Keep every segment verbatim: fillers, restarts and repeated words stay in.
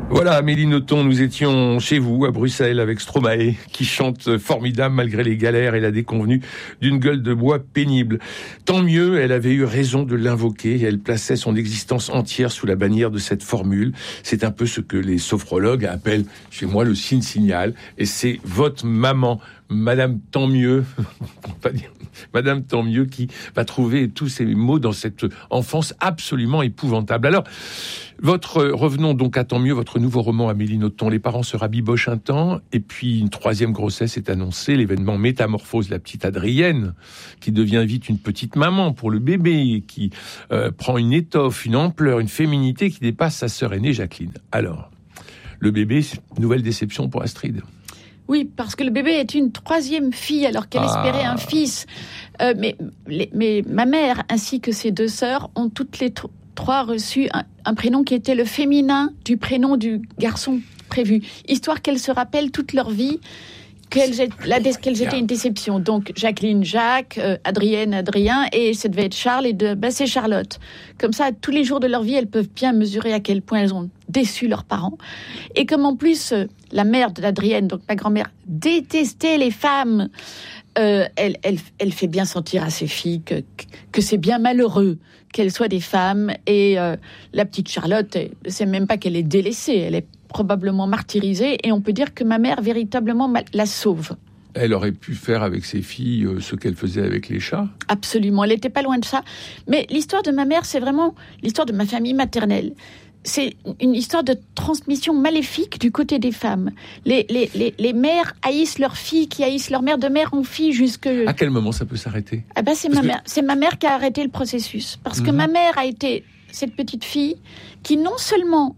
Voilà, Amélie Nothomb, nous étions chez vous, à Bruxelles, avec Stromae, qui chante formidable malgré les galères et la déconvenue d'une gueule de bois pénible. Tant mieux, elle avait eu raison de l'invoquer, elle plaçait son existence entière sous la bannière de cette formule. C'est un peu ce que les sophrologues appellent chez moi le signe signal, et c'est votre maman, Madame Tant mieux, pas dire, Madame Tant mieux, qui va trouver tous ces mots dans cette enfance absolument épouvantable. Alors, votre, revenons donc à Tant mieux, votre nouveau roman, Amélie Nothomb. Les parents se rabibochent un temps, et puis une troisième grossesse est annoncée. L'événement métamorphose la petite Adrienne, qui devient vite une petite maman pour le bébé, qui euh, prend une étoffe, une ampleur, une féminité qui dépasse sa sœur aînée Jacqueline. Alors, le bébé, nouvelle déception pour Astrid. Oui, parce que le bébé est une troisième fille, alors qu'elle ah. espérait un fils. Euh, mais, les, mais ma mère, ainsi que ses deux sœurs, ont toutes les t- trois reçu un, un prénom qui était le féminin du prénom du garçon prévu, histoire qu'elles se rappellent toute leur vie qu'elles, aient, la, qu'elles étaient une déception. Donc Jacqueline, Jacques, euh, Adrienne, Adrien, et ça devait être Charles, et de, ben, c'est Charlotte. Comme ça, tous les jours de leur vie, elles peuvent bien mesurer à quel point elles ont déçu leurs parents. Et comme en plus, euh, la mère de l'Adrienne, donc ma grand-mère, détestait les femmes, euh, elle, elle, elle fait bien sentir à ses filles que, que c'est bien malheureux qu'elles soient des femmes. Et euh, la petite Charlotte, c'est même pas qu'elle est délaissée, elle est probablement martyrisée, et on peut dire que ma mère véritablement la sauve. Elle aurait pu faire avec ses filles euh, ce qu'elle faisait avec les chats. Absolument, elle n'était pas loin de ça. Mais l'histoire de ma mère, c'est vraiment l'histoire de ma famille maternelle. C'est une histoire de transmission maléfique du côté des femmes. Les, les, les, les mères haïssent leurs filles, qui haïssent leur mère, de mère en fille jusque... À quel moment ça peut s'arrêter ? Ah ben c'est, ma que... mère, c'est ma mère qui a arrêté le processus. Parce que mmh. ma mère a été cette petite fille qui non seulement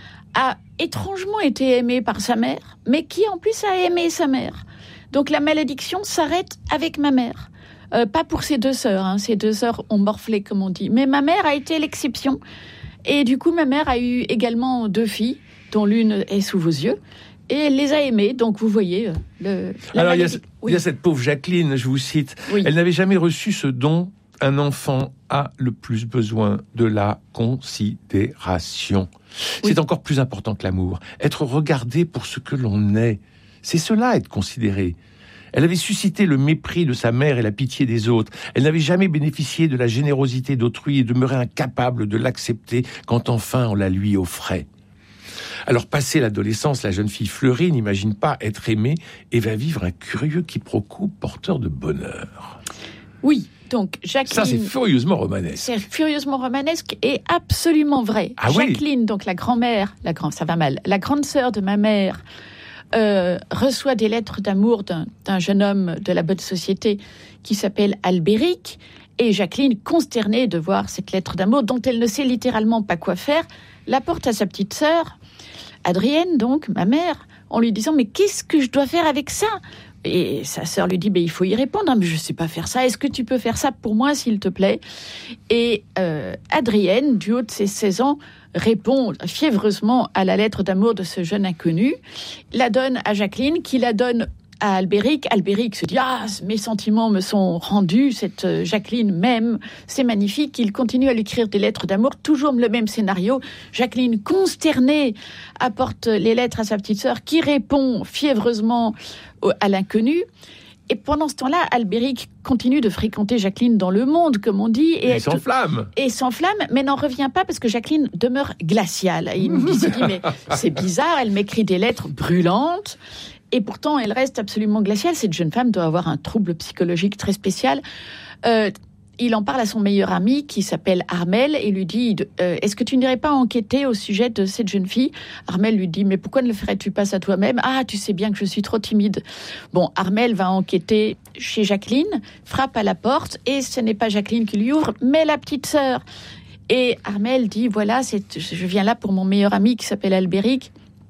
a étrangement été aimée par sa mère, mais qui en plus a aimé sa mère. Donc la malédiction s'arrête avec ma mère. Euh, pas pour ses deux sœurs, hein. Ses deux sœurs ont morflé, comme on dit. Mais ma mère a été l'exception. Et du coup, ma mère a eu également deux filles, dont l'une est sous vos yeux. Et elle les a aimées. Donc vous voyez... Le, Alors il y, a, oui. il y a cette pauvre Jacqueline, je vous cite. Oui. Elle n'avait jamais reçu ce don. Un enfant a le plus besoin de la considération. Oui. C'est encore plus important que l'amour. Être regardé pour ce que l'on est. C'est cela, être considéré. Elle avait suscité le mépris de sa mère et la pitié des autres. Elle n'avait jamais bénéficié de la générosité d'autrui et demeurait incapable de l'accepter quand enfin on la lui offrait. Alors, passée l'adolescence, la jeune fille fleurie n'imagine pas être aimée et va vivre un curieux quiproquo porteur de bonheur. Oui. Donc, Jacqueline... Ça, c'est furieusement romanesque. C'est furieusement romanesque et absolument vrai. Ah Jacqueline, oui. donc la grand-mère, la grand, ça va mal, la grande sœur de ma mère, euh, reçoit des lettres d'amour d'un, d'un jeune homme de la bonne société qui s'appelle Albéric. Et Jacqueline, consternée de voir cette lettre d'amour dont elle ne sait littéralement pas quoi faire, la porte à sa petite sœur, Adrienne, donc, ma mère, en lui disant « Mais qu'est-ce que je dois faire avec ça ?» Et sa sœur lui dit, ben, il faut y répondre. Ah, mais je ne sais pas faire ça. Est-ce que tu peux faire ça pour moi, s'il te plaît ? Et euh, Adrienne, du haut de ses seize ans, répond fiévreusement à la lettre d'amour de ce jeune inconnu, la donne à Jacqueline, qui la donne à Albéric. Albéric se dit, ah, mes sentiments me sont rendus, cette Jacqueline m'aime, c'est magnifique. Il continue à lui écrire des lettres d'amour, toujours le même scénario. Jacqueline, consternée, apporte les lettres à sa petite sœur, qui répond fiévreusement à l'inconnu. Et pendant ce temps-là, Albéric continue de fréquenter Jacqueline dans le monde, comme on dit. Et, et s'enflamme. Et s'enflamme, mais n'en revient pas parce que Jacqueline demeure glaciale. Et il me dit, mais c'est bizarre, elle m'écrit des lettres brûlantes. Et pourtant, elle reste absolument glaciale. Cette jeune femme doit avoir un trouble psychologique très spécial. Euh, il en parle à son meilleur ami qui s'appelle Armel et lui dit euh, « Est-ce que tu n'irais pas enquêter au sujet de cette jeune fille ?» Armel lui dit « Mais pourquoi ne le ferais-tu pas à toi-même ?»« Ah, tu sais bien que je suis trop timide. » Bon, Armel va enquêter chez Jacqueline, frappe à la porte et ce n'est pas Jacqueline qui lui ouvre, mais la petite sœur. Et Armel dit « Voilà, c'est, je viens là pour mon meilleur ami qui s'appelle Albéric.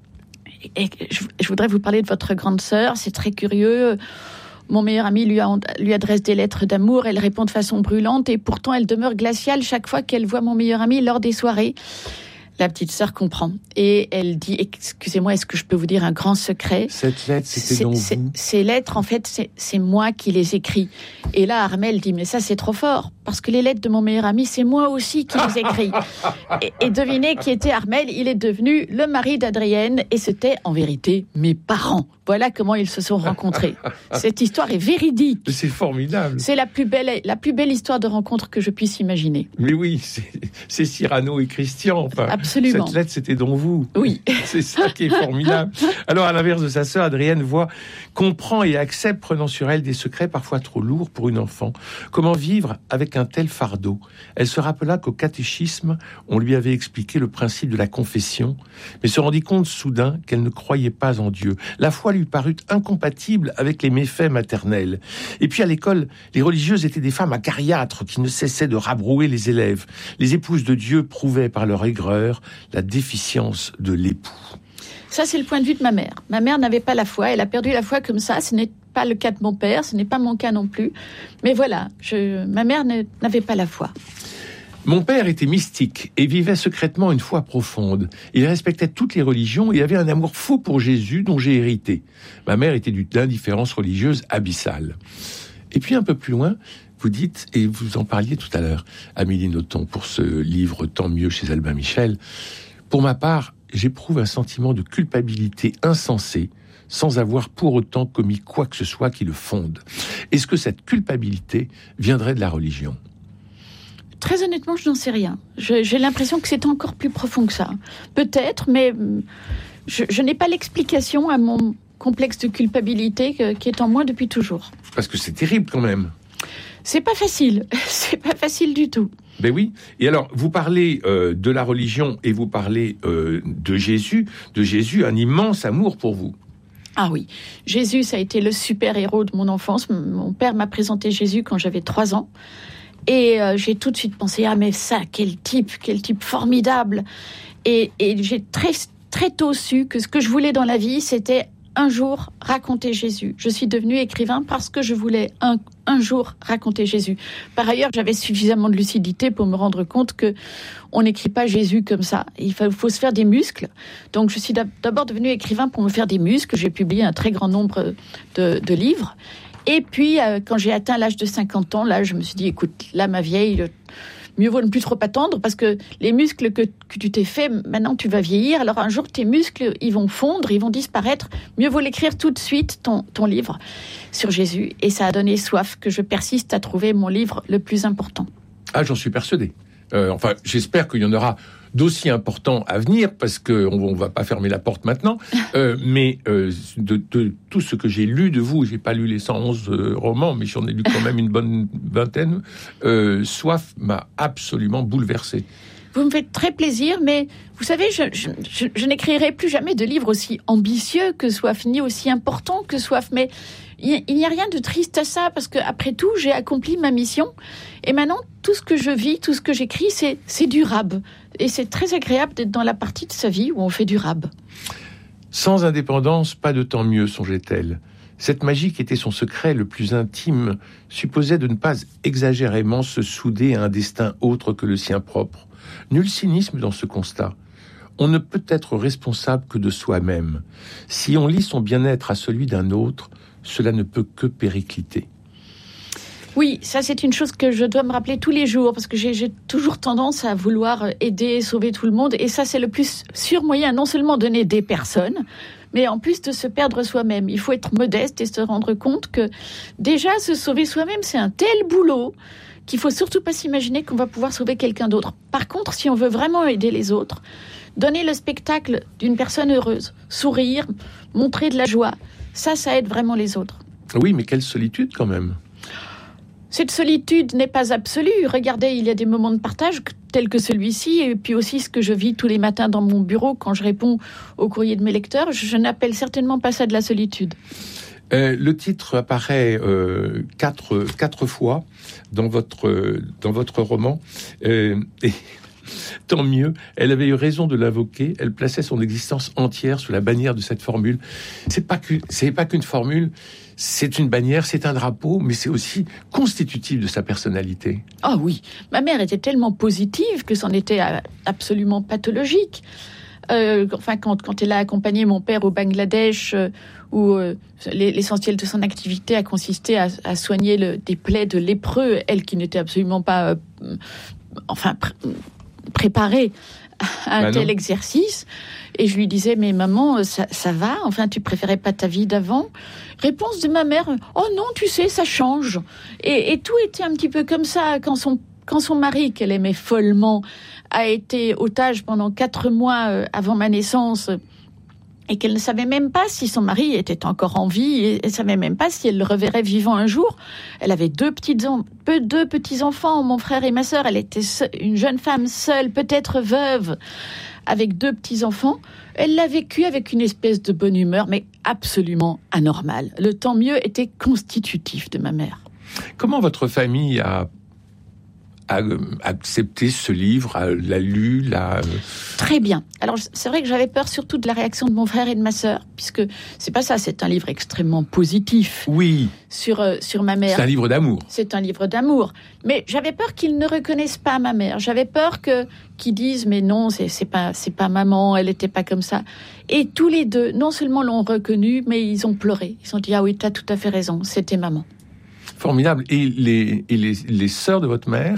Et je, je voudrais vous parler de votre grande sœur, c'est très curieux. Mon meilleur ami lui, a, lui adresse des lettres d'amour, elle répond de façon brûlante et pourtant elle demeure glaciale chaque fois qu'elle voit mon meilleur ami lors des soirées. La petite sœur comprend. Et elle dit, excusez-moi, est-ce que je peux vous dire un grand secret ? Cette lettre, c'était donc vous ? Ces lettres, en fait, c'est, c'est moi qui les écris. Et là, Armelle dit, mais ça, c'est trop fort. Parce que les lettres de mon meilleur ami, c'est moi aussi qui les écris. et, et devinez qui était Armelle ? Il est devenu le mari d'Adrienne. Et c'était, en vérité, mes parents. Voilà comment ils se sont rencontrés. Cette histoire est véridique. C'est formidable. C'est la plus belle, la plus belle histoire de rencontre que je puisse imaginer. Mais oui, c'est, c'est Cyrano et Christian. Enfin, absolument. Cette lettre, c'était donc vous. Oui. C'est ça qui est formidable. Alors, à l'inverse de sa sœur, Adrienne voit, comprend et accepte, prenant sur elle des secrets parfois trop lourds pour une enfant. Comment vivre avec un tel fardeau ? Elle se rappela qu'au catéchisme, on lui avait expliqué le principe de la confession, mais se rendit compte soudain qu'elle ne croyait pas en Dieu. La foi lui parut incompatible avec les méfaits maternels. Et puis à l'école, les religieuses étaient des femmes acariâtres qui ne cessaient de rabrouer les élèves. Les épouses de Dieu prouvaient par leur aigreur la déficience de l'époux. Ça, c'est le point de vue de ma mère. Ma mère n'avait pas la foi, elle a perdu la foi comme ça. Ce n'est pas le cas de mon père, ce n'est pas mon cas non plus. Mais voilà, je, ma mère ne, n'avait pas la foi. Mon père était mystique et vivait secrètement une foi profonde. Il respectait toutes les religions et avait un amour fou pour Jésus dont j'ai hérité. Ma mère était d'une indifférence religieuse abyssale. Et puis un peu plus loin, vous dites, et vous en parliez tout à l'heure, Amélie Nothomb, pour ce livre Tant mieux chez Albin Michel, pour ma part, j'éprouve un sentiment de culpabilité insensé, sans avoir pour autant commis quoi que ce soit qui le fonde. Est-ce que cette culpabilité viendrait de la religion ? Très honnêtement, je n'en sais rien. Je, j'ai l'impression que c'est encore plus profond que ça. Peut-être, mais je, je n'ai pas l'explication à mon complexe de culpabilité que, qui est en moi depuis toujours. Parce que c'est terrible quand même. C'est pas facile. C'est pas facile du tout. Ben oui. Et alors, vous parlez euh, de la religion et vous parlez euh, de Jésus. De Jésus, un immense amour pour vous. Ah oui. Jésus, ça a été le super-héros de mon enfance. Mon père m'a présenté Jésus quand j'avais trois ans. Et euh, j'ai tout de suite pensé, ah mais ça, quel type, quel type formidable. Et, et j'ai très, très tôt su que ce que je voulais dans la vie, c'était un jour raconter Jésus. Je suis devenue écrivain parce que je voulais un, un jour raconter Jésus. Par ailleurs, j'avais suffisamment de lucidité pour me rendre compte que on n'écrit pas Jésus comme ça. Il faut, faut se faire des muscles. Donc je suis d'abord devenue écrivain pour me faire des muscles. J'ai publié un très grand nombre de, de livres. Et puis, euh, quand j'ai atteint l'âge de cinquante ans, là, je me suis dit, écoute, là, ma vieille, mieux vaut ne plus trop attendre, parce que les muscles que, que tu t'es fait, maintenant, tu vas vieillir. Alors, un jour, tes muscles, ils vont fondre, ils vont disparaître. Mieux vaut l'écrire tout de suite, ton, ton livre sur Jésus. Et ça a donné soif que je persiste à trouver mon livre le plus important. Ah, j'en suis persuadé. Euh, enfin, j'espère qu'il y en aura d'aussi importants à venir, parce qu'on ne va pas fermer la porte maintenant, euh, mais euh, de, de tout ce que j'ai lu de vous, j'ai pas lu les cent onze euh, romans, mais j'en ai lu quand même une bonne vingtaine, euh, Soif m'a absolument bouleversé. Vous me faites très plaisir, mais vous savez, je, je, je, je n'écrirai plus jamais de livre aussi ambitieux que Soif, ni aussi important que Soif, mais il n'y a rien de triste à ça, parce qu'après tout, j'ai accompli ma mission, et maintenant, tout ce que je vis, tout ce que j'écris, c'est, c'est du rab. Et c'est très agréable d'être dans la partie de sa vie où on fait du rab. Sans indépendance, pas de temps mieux, songeait-elle. Cette magie qui était son secret le plus intime supposait de ne pas exagérément se souder à un destin autre que le sien propre. Nul cynisme dans ce constat. On ne peut être responsable que de soi-même. Si on lie son bien-être à celui d'un autre, cela ne peut que péricliter. Oui, ça c'est une chose que je dois me rappeler tous les jours, parce que j'ai, j'ai toujours tendance à vouloir aider, sauver tout le monde, et ça c'est le plus sûr moyen, non seulement de n'aider personne, mais en plus de se perdre soi-même. Il faut être modeste et se rendre compte que déjà se sauver soi-même, c'est un tel boulot qu'il faut surtout pas s'imaginer qu'on va pouvoir sauver quelqu'un d'autre. Par contre, si on veut vraiment aider les autres, donner le spectacle d'une personne heureuse, sourire, montrer de la joie, ça, ça aide vraiment les autres. Oui, mais quelle solitude quand même. Cette solitude n'est pas absolue. Regardez, il y a des moments de partage tels que celui-ci, et puis aussi ce que je vis tous les matins dans mon bureau quand je réponds aux courriers de mes lecteurs. Je, je n'appelle certainement pas ça de la solitude. Euh, le titre apparaît euh, quatre, quatre fois dans votre, dans votre roman. Euh, et Tant mieux, elle avait eu raison de l'invoquer, elle plaçait son existence entière sous la bannière de cette formule. C'est pas que, c'est pas qu'une formule, c'est une bannière, c'est un drapeau, mais c'est aussi constitutif de sa personnalité. Ah oh oui, ma mère était tellement positive que c'en était absolument pathologique. Euh, enfin, quand, quand elle a accompagné mon père au Bangladesh, euh, où euh, l'essentiel de son activité a consisté à, à soigner le, des plaies de lépreux, elle qui n'était absolument pas, euh, enfin, pr- préparée à un bah tel non. exercice. Et je lui disais, mais maman, ça, ça va ? Enfin, tu préférais pas ta vie d'avant ? Réponse de ma mère, oh non, tu sais, ça change. Et, et tout était un petit peu comme ça quand son Quand son mari, qu'elle aimait follement, a été otage pendant quatre mois euh, avant ma naissance et qu'elle ne savait même pas si son mari était encore en vie et elle ne savait même pas si elle le reverrait vivant un jour. Elle avait deux, petites en... deux petits-enfants, mon frère et ma sœur. Elle était seule, une jeune femme seule, peut-être veuve, avec deux petits-enfants. Elle l'a vécu avec une espèce de bonne humeur, mais absolument anormale. Le tant mieux était constitutif de ma mère. Comment votre famille a a accepté ce livre, l'a lu, l'a... Très bien. Alors, c'est vrai que j'avais peur surtout de la réaction de mon frère et de ma sœur, puisque c'est pas ça, c'est un livre extrêmement positif. Oui. Sur, euh, sur ma mère. C'est un livre d'amour. C'est un livre d'amour. Mais j'avais peur qu'ils ne reconnaissent pas ma mère. J'avais peur que, qu'ils disent, mais non, c'est, c'est pas, c'est pas maman, elle était pas comme ça. Et tous les deux, non seulement l'ont reconnue, mais ils ont pleuré. Ils ont dit, ah oui, t'as tout à fait raison, c'était maman. Formidable. Et les, et les, les sœurs de votre mère ?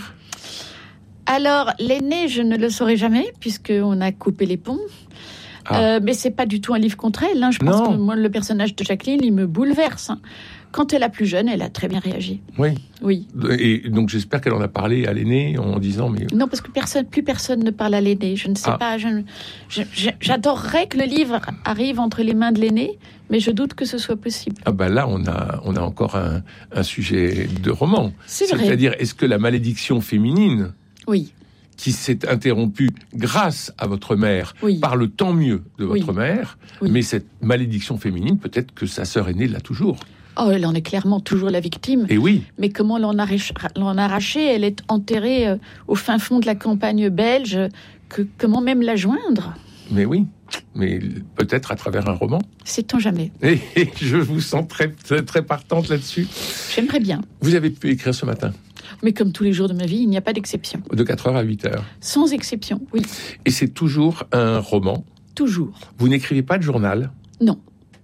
Alors, l'aînée, je ne le saurai jamais, puisqu'on a coupé les ponts. Ah. Euh, mais c'est pas du tout un livre contre elle. Hein. Je pense non. que moi, le personnage de Jacqueline, il me bouleverse. Hein. Quand elle a plus jeune, elle a très bien réagi. Oui. Oui. Et donc, j'espère qu'elle en a parlé à l'aînée en disant... mais Non, parce que personne, plus personne ne parle à l'aînée. Je ne sais ah. pas. Je, je, je, j'adorerais que le livre arrive entre les mains de l'aînée, mais je doute que ce soit possible. Ah ben là, on a, on a encore un, un sujet de roman. C'est vrai. C'est-à-dire, est-ce que la malédiction féminine... Oui. qui s'est interrompue grâce à votre mère, oui. par le tant mieux de votre oui. mère, oui. mais cette malédiction féminine, peut-être que sa sœur aînée l'a toujours. Oh, elle en est clairement toujours la victime. Et oui. Mais comment l'en, arrache, l'en arracher ? Elle est enterrée euh, au fin fond de la campagne belge. Que, comment même la joindre ? Mais oui, mais peut-être à travers un roman. Sait-on jamais. Et, et je vous sens très, très, très partante là-dessus. J'aimerais bien. Vous avez pu écrire ce matin ? Mais comme tous les jours de ma vie, il n'y a pas d'exception. De quatre heures à huit heures. Sans exception, oui. Et c'est toujours un roman ? Toujours. Vous n'écrivez pas de journal ? Non.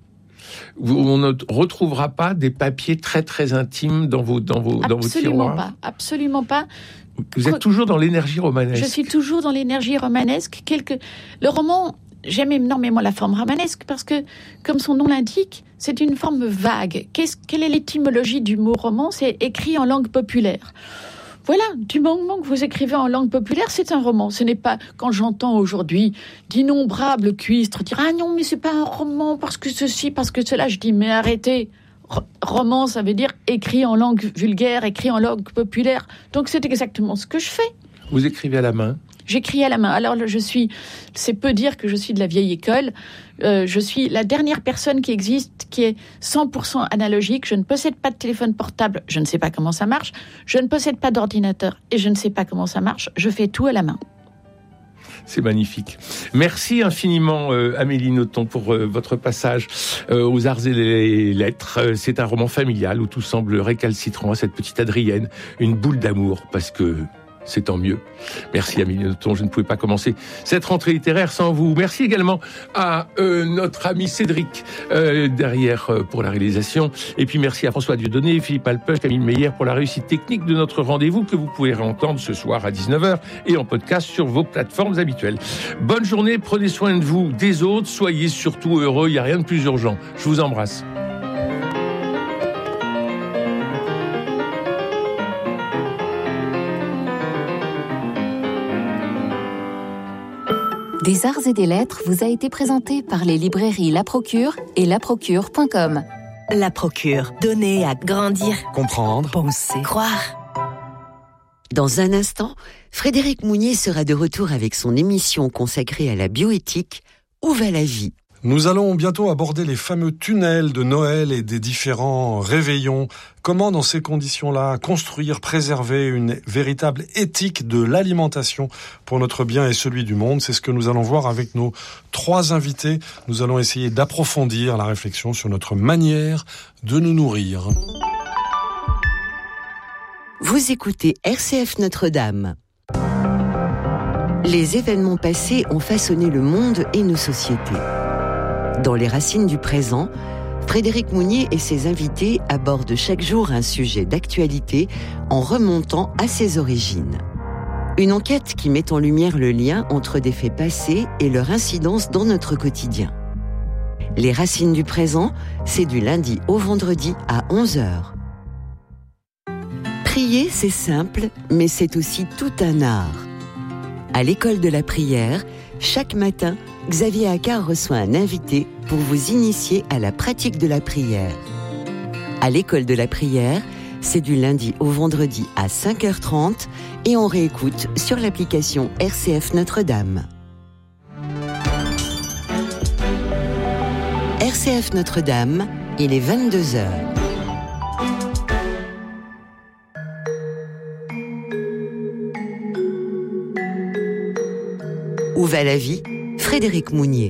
Vous, on ne retrouvera pas des papiers très très intimes dans vos, dans vos, dans vos tiroirs ? Absolument pas, absolument pas. Vous êtes toujours dans l'énergie romanesque ? Je suis toujours dans l'énergie romanesque. Quelque... Le roman... J'aime énormément la forme romanesque parce que, comme son nom l'indique, c'est une forme vague. Qu'est-ce, quelle est l'étymologie du mot roman ? C'est écrit en langue populaire. Voilà, du moment que vous écrivez en langue populaire, c'est un roman. Ce n'est pas, quand j'entends aujourd'hui d'innombrables cuistres dire « Ah non, mais c'est pas un roman parce que ceci, parce que cela », je dis « Mais arrêtez !» Roman, ça veut dire écrit en langue vulgaire, écrit en langue populaire. Donc c'est exactement ce que je fais. Vous écrivez à la main ? J'écris à la main. Alors, je suis, c'est peu dire que je suis de la vieille école. Euh, je suis la dernière personne qui existe qui est cent pour cent analogique. Je ne possède pas de téléphone portable. Je ne sais pas comment ça marche. Je ne possède pas d'ordinateur et je ne sais pas comment ça marche. Je fais tout à la main. C'est magnifique. Merci infiniment euh, Amélie Nothomb pour euh, votre passage euh, aux Arts et les Lettres. Euh, c'est un roman familial où tout semble récalcitrant à cette petite Adrienne. Une boule d'amour parce que... c'est tant mieux. Merci Amélie Nothomb, je ne pouvais pas commencer cette rentrée littéraire sans vous. Merci également à euh, notre ami Cédric euh, derrière euh, pour la réalisation. Et puis merci à François Dieudonné, Philippe Alpeuch, Camille Meyer pour la réussite technique de notre rendez-vous que vous pouvez réentendre ce soir à dix-neuf heures et en podcast sur vos plateformes habituelles. Bonne journée, prenez soin de vous, des autres, soyez surtout heureux, il n'y a rien de plus urgent. Je vous embrasse. Des Arts et des Lettres vous a été présenté par les librairies La Procure et la procure point com. La Procure, donner à grandir, comprendre, penser, croire. Dans un instant, Frédéric Mounier sera de retour avec son émission consacrée à la bioéthique « Où va la vie ?» Nous allons bientôt aborder les fameux tunnels de Noël et des différents réveillons. Comment, dans ces conditions-là, construire, préserver une véritable éthique de l'alimentation pour notre bien et celui du monde? C'est ce que nous allons voir avec nos trois invités. Nous allons essayer d'approfondir la réflexion sur notre manière de nous nourrir. Vous écoutez R C F Notre-Dame. Les événements passés ont façonné le monde et nos sociétés. Dans les racines du présent, Frédéric Mounier et ses invités abordent chaque jour un sujet d'actualité en remontant à ses origines. Une enquête qui met en lumière le lien entre des faits passés et leur incidence dans notre quotidien. Les racines du présent, c'est du lundi au vendredi à onze heures. Prier, c'est simple, mais c'est aussi tout un art. À l'école de la prière, chaque matin, Xavier Accard reçoit un invité pour vous initier à la pratique de la prière. À l'école de la prière, c'est du lundi au vendredi à cinq heures trente et on réécoute sur l'application R C F Notre-Dame. R C F Notre-Dame, il est vingt-deux heures. Où va la vie ? Frédéric Mounier.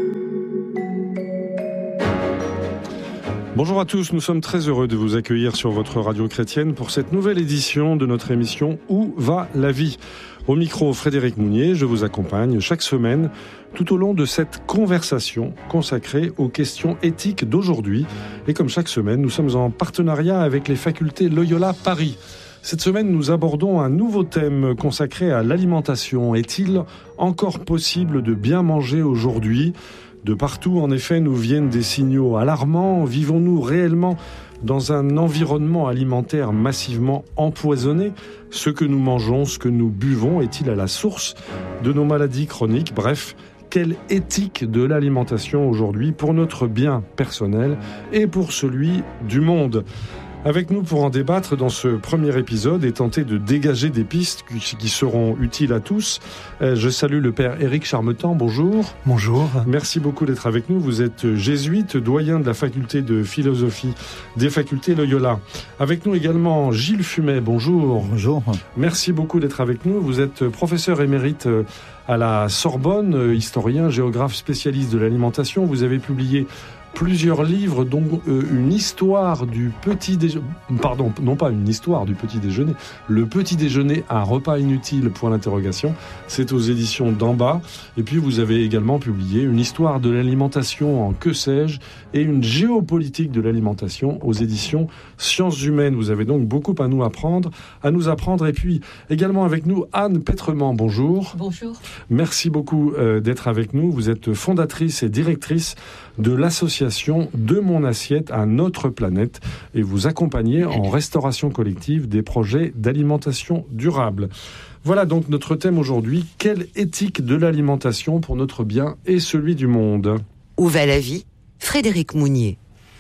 Bonjour à tous, nous sommes très heureux de vous accueillir sur votre radio chrétienne pour cette nouvelle édition de notre émission Où va la vie ? Au micro, Frédéric Mounier, je vous accompagne chaque semaine tout au long de cette conversation consacrée aux questions éthiques d'aujourd'hui. Et comme chaque semaine, nous sommes en partenariat avec les facultés Loyola Paris. Cette semaine, nous abordons un nouveau thème consacré à l'alimentation. Est-il encore possible de bien manger aujourd'hui ? De partout, en effet, nous viennent des signaux alarmants. Vivons-nous réellement dans un environnement alimentaire massivement empoisonné ? Ce que nous mangeons, ce que nous buvons, est-il à la source de nos maladies chroniques ? Bref, quelle éthique de l'alimentation aujourd'hui pour notre bien personnel et pour celui du monde ? Avec nous pour en débattre dans ce premier épisode et tenter de dégager des pistes qui seront utiles à tous, je salue le père Éric Charmetan, bonjour. Bonjour. Merci beaucoup d'être avec nous. Vous êtes jésuite, doyen de la faculté de philosophie des facultés Loyola. Avec nous également Gilles Fumet, bonjour. Bonjour. Merci beaucoup d'être avec nous. Vous êtes professeur émérite à la Sorbonne, historien, géographe spécialiste de l'alimentation. Vous avez publié plusieurs livres, dont euh, une histoire du petit déjeuner, pardon, non pas une histoire du petit déjeuner, le petit déjeuner, un repas inutile, point d'interrogation, c'est aux éditions d'En Bas. Et puis vous avez également publié une histoire de l'alimentation en que sais-je et une géopolitique de l'alimentation aux éditions Sciences Humaines. Vous avez donc beaucoup à nous apprendre, à nous apprendre. Et puis également avec nous Anne Pétrement, bonjour. Bonjour. Merci beaucoup euh, d'être avec nous. Vous êtes fondatrice et directrice de l'association De mon assiette à notre planète et vous accompagnez en restauration collective des projets d'alimentation durable. Voilà donc notre thème aujourd'hui. Quelle éthique de l'alimentation pour notre bien et celui du monde ? Où va la vie ? Frédéric Mounier.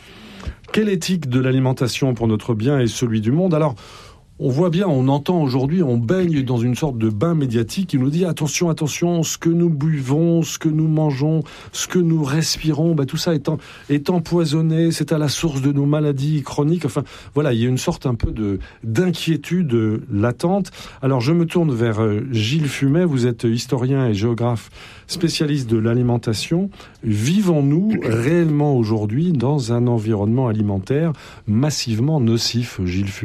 Quelle éthique de l'alimentation pour notre bien et celui du monde ? Alors, on voit bien, on entend aujourd'hui, on baigne dans une sorte de bain médiatique qui nous dit attention, attention, ce que nous buvons, ce que nous mangeons, ce que nous respirons, bah, tout ça est, en, est empoisonné, c'est à la source de nos maladies chroniques. Enfin, voilà, il y a une sorte un peu de, d'inquiétude latente. Alors, je me tourne vers Gilles Fumet, vous êtes historien et géographe spécialiste de l'alimentation. Vivons-nous réellement aujourd'hui dans un environnement alimentaire massivement nocif, Gilles Fumet ?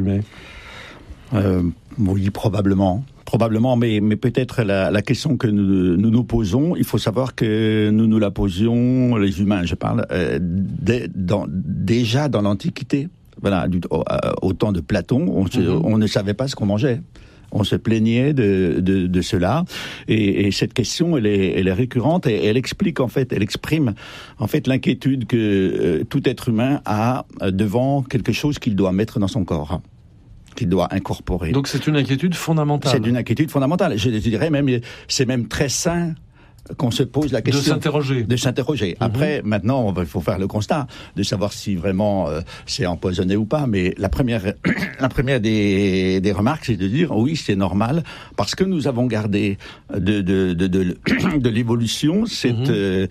Euh, oui, probablement. Probablement, mais, mais peut-être la, la question que nous, nous nous posons, il faut savoir que nous nous la posions, les humains, je parle, euh, dès, dans, déjà dans l'Antiquité. Voilà, du, au, au temps de Platon, on, se, mm-hmm. on ne savait pas ce qu'on mangeait. On se plaignait de, de, de cela, et, et cette question, elle est, elle est récurrente, et elle explique en fait, elle exprime en fait l'inquiétude que euh, tout être humain a devant quelque chose qu'il doit mettre dans son corps, qu'il doit incorporer. Donc c'est une inquiétude fondamentale. C'est une inquiétude fondamentale. Je, je dirais même, c'est même très sain qu'on se pose la question. De s'interroger. De s'interroger. Mm-hmm. Après, maintenant, il faut faire le constat de savoir si vraiment euh, c'est empoisonné ou pas. Mais la première, la première des, des remarques, c'est de dire oui, c'est normal, parce que nous avons gardé de, de, de, de, de l'évolution cette... Mm-hmm. euh,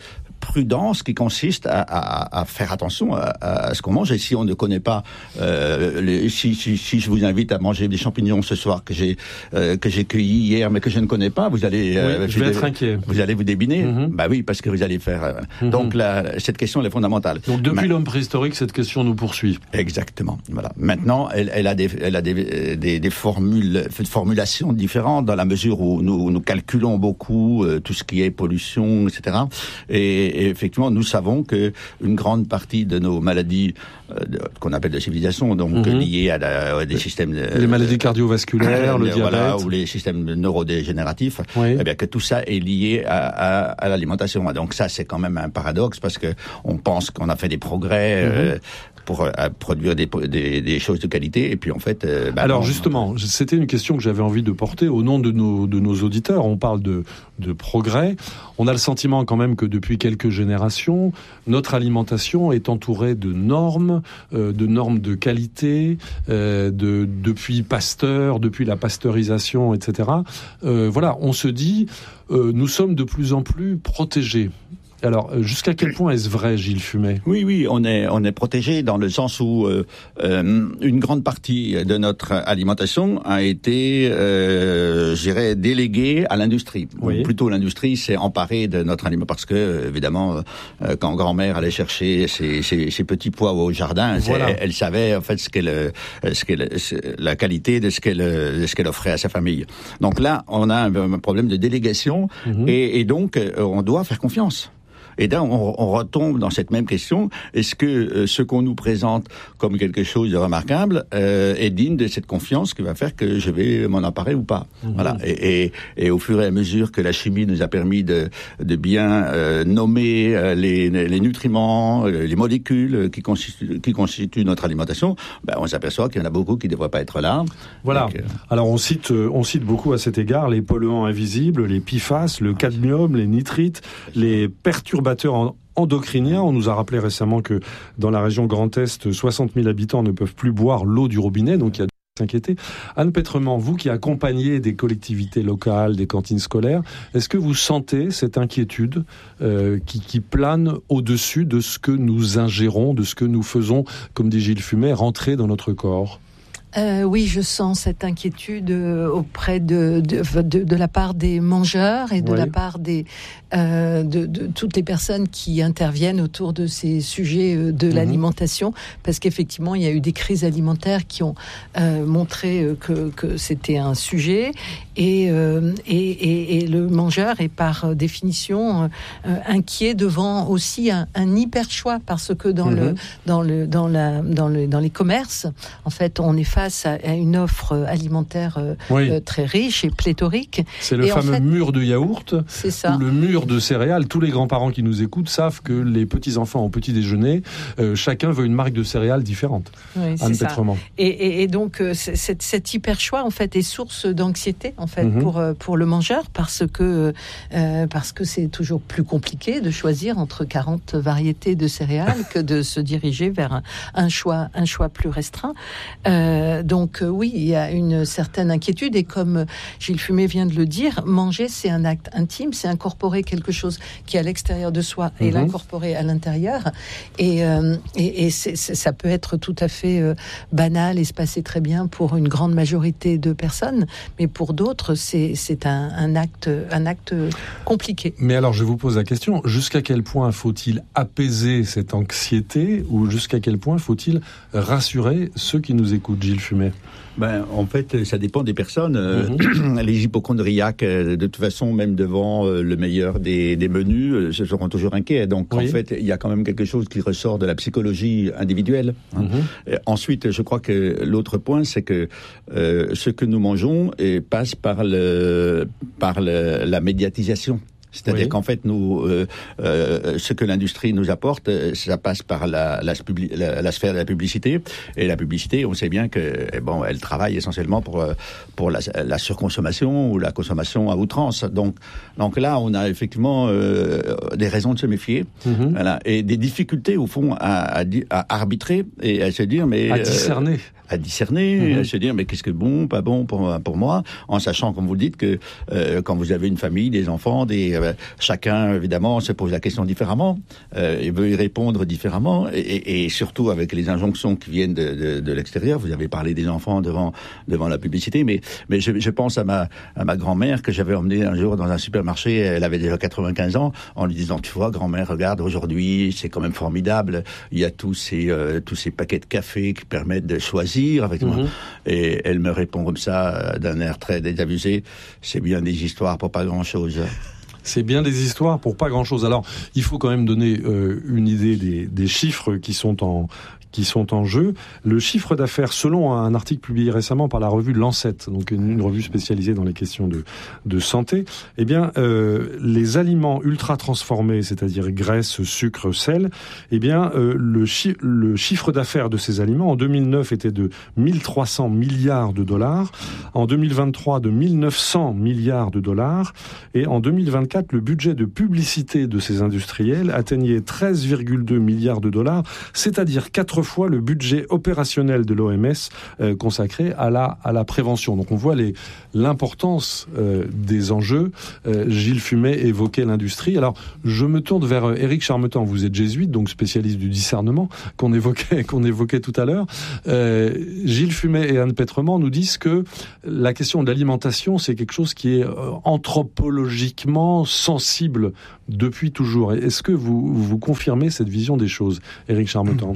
prudence qui consiste à, à, à faire attention à, à ce qu'on mange. Et si on ne connaît pas, euh, les, si, si, si je vous invite à manger des champignons ce soir que j'ai euh, que j'ai cueillis hier, mais que je ne connais pas, vous allez, oui, euh, je vais être inquiet. Vous allez vous débiner. Mm-hmm. Bah oui, parce que vous allez faire. Euh, mm-hmm. Donc la, cette question elle est fondamentale. Donc depuis Mais, l'homme préhistorique, cette question nous poursuit. Exactement. Voilà. Maintenant, elle, elle a des, elle a des, des, des formules, formulations différentes dans la mesure où nous, nous calculons beaucoup euh, tout ce qui est pollution, et cetera. Et, et effectivement, nous savons que une grande partie de nos maladies euh, de, qu'on appelle de civilisation, donc mm-hmm. liées à, la, à des systèmes, de, les maladies cardiovasculaires, euh, le diabète, voilà, ou les systèmes neurodégénératifs, oui. Eh bien que tout ça est lié à, à, à l'alimentation. Donc ça, c'est quand même un paradoxe parce que on pense qu'on a fait des progrès. Mm-hmm. euh, pour euh, produire des, des, des choses de qualité, et puis en fait... Euh, bah Alors non, justement, non. C'était une question que j'avais envie de porter au nom de nos, de nos auditeurs. On parle de, de progrès. On a le sentiment quand même que depuis quelques générations, notre alimentation est entourée de normes, euh, de normes de qualité, euh, de, depuis Pasteur, depuis la pasteurisation, et cetera. Euh, voilà, on se dit, euh, nous sommes de plus en plus protégés. Alors, jusqu'à quel point est-ce vrai, Gilles Fumet ? Oui, oui, on est on est protégé dans le sens où euh, euh, une grande partie de notre alimentation a été, euh, je dirais, déléguée à l'industrie. Oui. Ou plutôt, l'industrie s'est emparée de notre aliment parce que, évidemment, euh, quand grand-mère allait chercher ses, ses, ses petits pois au jardin, voilà. elle, elle savait en fait ce qu'elle, ce qu'elle, la qualité de ce qu'elle, de ce qu'elle offrait à sa famille. Donc là, on a un, un problème de délégation mm-hmm. et, et donc on doit faire confiance. Et là, on, on retombe dans cette même question. Est-ce que euh, ce qu'on nous présente comme quelque chose de remarquable euh, est digne de cette confiance qui va faire que je vais m'en emparer ou pas ? Mmh. Voilà. Et, et, et au fur et à mesure que la chimie nous a permis de, de bien euh, nommer euh, les, les nutriments, les molécules qui constituent, qui constituent notre alimentation, ben, on s'aperçoit qu'il y en a beaucoup qui ne devraient pas être là. Voilà. Donc, euh... Alors on cite, on cite beaucoup à cet égard les polluants invisibles, les P F A S, le cadmium, les nitrites, les perturbateurs endocriniens. On nous a rappelé récemment que dans la région Grand Est, soixante mille habitants ne peuvent plus boire l'eau du robinet, donc il y a de s'inquiéter. Anne Petrement, vous qui accompagnez des collectivités locales, des cantines scolaires, est-ce que vous sentez cette inquiétude euh, qui, qui plane au-dessus de ce que nous ingérons, de ce que nous faisons, comme dit Gilles Fumet, rentrer dans notre corps ? Euh, oui, je sens cette inquiétude euh, auprès de de, de de la part des mangeurs et de oui. la part des euh, de, de toutes les personnes qui interviennent autour de ces sujets euh, de mmh. l'alimentation, parce qu'effectivement, il y a eu des crises alimentaires qui ont euh, montré que que c'était un sujet et euh, et, et et le mangeur est par définition euh, inquiet devant aussi un, un hyper choix, parce que dans mmh. le dans le dans la dans le dans les commerces, en fait, on est face à une offre alimentaire oui. euh, très riche et pléthorique. C'est le et fameux en fait, mur de yaourt, c'est ça. Ou le mur de céréales. Tous les grands-parents qui nous écoutent savent que les petits-enfants au petit déjeuner, euh, chacun veut une marque de céréales différente. Oui, Anne c'est Petrement. Ça. Et, et, et donc, euh, cet, cet hyper choix en fait est source d'anxiété en fait mm-hmm. pour pour le mangeur, parce que euh, parce que c'est toujours plus compliqué de choisir entre quarante variétés de céréales que de se diriger vers un, un choix un choix plus restreint. Euh, Donc euh, oui, il y a une certaine inquiétude, et comme Gilles Fumet vient de le dire, manger c'est un acte intime, c'est incorporer quelque chose qui est à l'extérieur de soi et mm-hmm. l'incorporer à l'intérieur, et, euh, et, et c'est, c'est, ça peut être tout à fait euh, banal et se passer très bien pour une grande majorité de personnes, mais pour d'autres c'est, c'est un, un, acte, un acte compliqué. Mais alors je vous pose la question, jusqu'à quel point faut-il apaiser cette anxiété, ou jusqu'à quel point faut-il rassurer ceux qui nous écoutent, Gilles Fumet? Ben, en fait, ça dépend des personnes. Mmh. Les hypochondriaques, de toute façon, même devant le meilleur des, des menus, se seront toujours inquiets. Donc, oui. en fait, il y a quand même quelque chose qui ressort de la psychologie individuelle. Hein. Mmh. Ensuite, je crois que l'autre point, c'est que euh, ce que nous mangeons et passe par le, par le, la médiatisation. C'est-à-dire oui. qu'en fait, nous, euh, euh, ce que l'industrie nous apporte, ça passe par la, la, la, la sphère de la publicité. Et la publicité, on sait bien que bon, elle travaille essentiellement pour pour la, la surconsommation ou la consommation à outrance. Donc, donc là, on a effectivement euh, des raisons de se méfier, mm-hmm. voilà, et des difficultés au fond à, à, à arbitrer et à se dire, mais à discerner. Euh, à discerner, mmh. à se dire mais qu'est-ce que bon, pas bon pour pour moi, en sachant, comme vous le dites, que euh, quand vous avez une famille, des enfants, des euh, chacun évidemment se pose la question différemment, euh, et veut y répondre différemment, et, et, et surtout avec les injonctions qui viennent de, de, de l'extérieur. Vous avez parlé des enfants devant devant la publicité, mais mais je, je pense à ma à ma grand-mère que j'avais emmenée un jour dans un supermarché. Elle avait déjà quatre-vingt-quinze ans, en lui disant tu vois grand-mère, regarde aujourd'hui c'est quand même formidable, il y a tous ces euh, tous ces paquets de café qui permettent de choisir avec mmh. moi. Et elle me répond comme ça, d'un air très désabusé, c'est bien des histoires pour pas grand-chose. C'est bien des histoires pour pas grand-chose. Alors, il faut quand même donner euh, une idée des, des chiffres qui sont en qui sont en jeu. Le chiffre d'affaires, selon un article publié récemment par la revue Lancet, donc une, une revue spécialisée dans les questions de, de santé, eh bien, euh, les aliments ultra transformés, c'est-à-dire graisse, sucre, sel, eh bien, euh, le, chi- le chiffre d'affaires de ces aliments en deux mille neuf était de mille trois cents milliards de dollars, en deux mille vingt-trois de mille neuf cents milliards de dollars, et en deux mille vingt-quatre, le budget de publicité de ces industriels atteignait treize virgule deux milliards de dollars, c'est-à-dire quatre fois le budget opérationnel de l'O M S euh, consacré à la à la prévention. Donc on voit les l'importance euh, des enjeux. Euh, Gilles Fumet évoquait l'industrie. Alors je me tourne vers euh, Éric Charmetan. Vous êtes jésuite, donc spécialiste du discernement qu'on évoquait qu'on évoquait tout à l'heure. Euh, Gilles Fumet et Anne Petrement nous disent que la question de l'alimentation, c'est quelque chose qui est euh, anthropologiquement sensible depuis toujours. Est-ce que vous vous confirmez cette vision des choses, Éric Charmetan?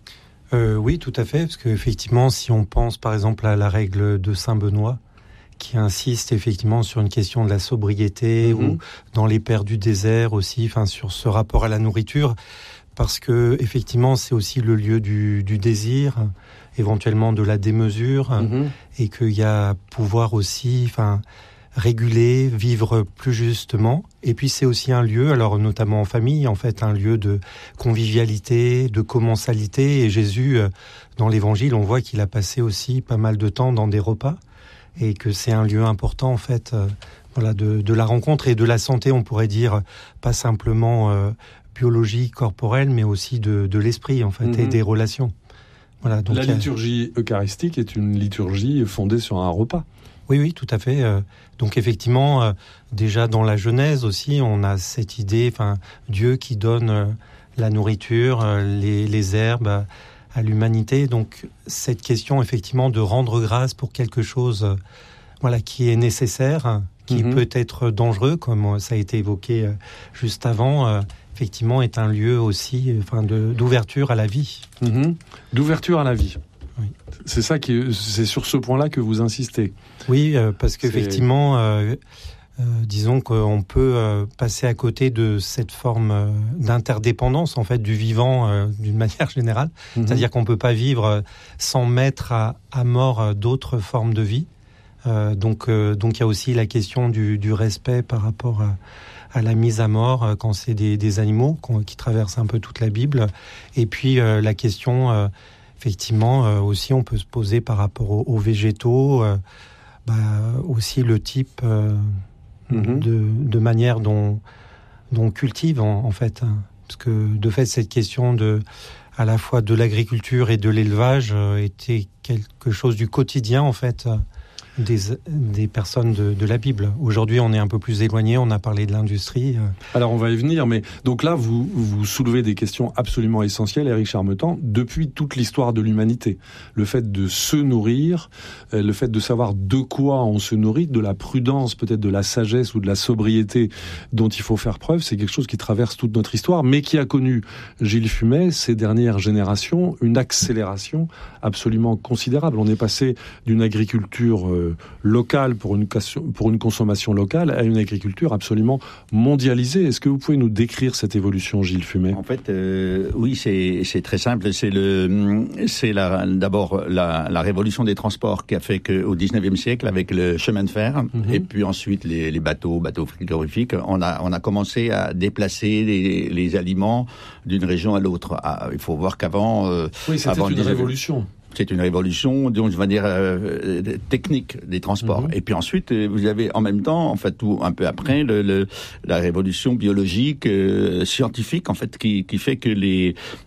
Euh, oui, tout à fait, parce qu'effectivement, si on pense par exemple à la règle de Saint-Benoît, qui insiste effectivement sur une question de la sobriété, mmh. ou dans les Pères du désert aussi, enfin sur ce rapport à la nourriture, parce que effectivement, c'est aussi le lieu du, du désir, éventuellement de la démesure, mmh. et qu'il y a pouvoir aussi, enfin, réguler, vivre plus justement. Et puis c'est aussi un lieu, alors notamment en famille, en fait, un lieu de convivialité, de commensalité. Et Jésus, dans l'Évangile, on voit qu'il a passé aussi pas mal de temps dans des repas, et que c'est un lieu important, en fait, euh, voilà, de, de la rencontre et de la santé, on pourrait dire, pas simplement euh, biologie, corporelle, mais aussi de, de l'esprit, en fait, mmh. et des relations. Voilà, donc, la liturgie a... eucharistique est une liturgie fondée sur un repas. Oui, oui, tout à fait. Donc effectivement, déjà dans la Genèse aussi, on a cette idée, enfin, Dieu qui donne la nourriture, les, les herbes à l'humanité. Donc cette question effectivement de rendre grâce pour quelque chose, voilà, qui est nécessaire, qui mm-hmm. peut être dangereux, comme ça a été évoqué juste avant. Effectivement, est un lieu aussi, enfin, de, d'ouverture à la vie. Mm-hmm. D'ouverture à la vie. Oui. C'est ça qui, c'est sur ce point-là que vous insistez. Oui, euh, parce qu'effectivement, euh, euh, disons qu'on peut euh, passer à côté de cette forme euh, d'interdépendance en fait du vivant euh, d'une manière générale. Mm-hmm. C'est-à-dire qu'on peut pas vivre sans mettre à, à mort euh, d'autres formes de vie. Euh, donc, euh, donc il y a aussi la question du, du respect par rapport à, à la mise à mort euh, quand c'est des, des animaux qui traversent un peu toute la Bible. Et puis euh, la question euh, effectivement, euh, aussi, on peut se poser par rapport aux, aux végétaux, euh, bah, aussi le type euh, mm-hmm. de, de manière dont, dont on cultive, en, en fait. Hein. Parce que, de fait, cette question de, à la fois de l'agriculture et de l'élevage euh, était quelque chose du quotidien, en fait, euh, des, des personnes de, de la Bible. Aujourd'hui, on est un peu plus éloigné, on a parlé de l'industrie. Alors, on va y venir, mais donc là, vous, vous soulevez des questions absolument essentielles, Éric Charmetan, depuis toute l'histoire de l'humanité. Le fait de se nourrir, le fait de savoir de quoi on se nourrit, de la prudence, peut-être de la sagesse ou de la sobriété dont il faut faire preuve, c'est quelque chose qui traverse toute notre histoire, mais qui a connu, Gilles Fumet, ces dernières générations, une accélération absolument considérable. On est passé d'une agriculture euh, locale pour une, pour une consommation locale à une agriculture absolument mondialisée. Est-ce que vous pouvez nous décrire cette évolution, Gilles Fumet ? En fait, euh, oui, c'est, c'est très simple. C'est, le, c'est la, d'abord la, la révolution des transports qui a fait qu'au dix-neuvième siècle, avec le chemin de fer, mm-hmm. et puis ensuite les, les bateaux, bateaux frigorifiques, on a, on a commencé à déplacer les, les aliments d'une région à l'autre. Ah, il faut voir qu'avant... Euh, oui, c'était avant une dix-neuvième révolution. C'est une révolution, donc je vais dire euh, technique des transports. Mmh. Et puis ensuite, vous avez en même temps, en fait, tout un peu après, le, le, la révolution biologique, euh, scientifique, en fait, qui, qui fait que les